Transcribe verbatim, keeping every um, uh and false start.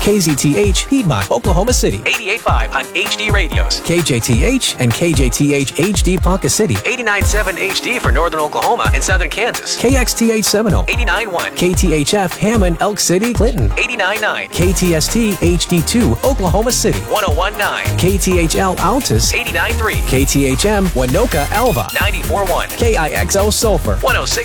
K Z T H, Piedmont, Oklahoma City. eighty-eight point five on H D Radios. K J T H and K J T H H D Ponca City. eighty-nine point seven H D for Northern Oklahoma and Southern Kansas. K X T H Seminole. eighty-nine point one. K T H F Hammond, Elk City, Clinton. eighty-nine point nine. K T S T H D two, Oklahoma City. one oh one point nine. K T H L Altus. eighty-nine point three. K T H M Winoka, Alva. ninety-four point one. K I X O Sulphur. one oh six